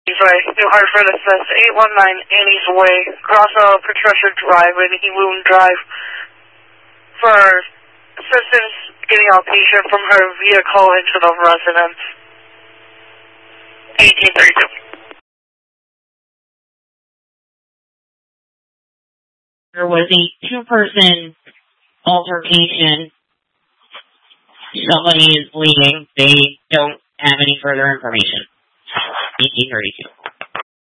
Right, New Hartford SS 819 Annie's Way, across Patricia Drive and Ewoon Drive for assistance getting out patient from her vehicle into the residence. 1832. There was a two-person altercation. Somebody is bleeding. They don't have any further information. 1832.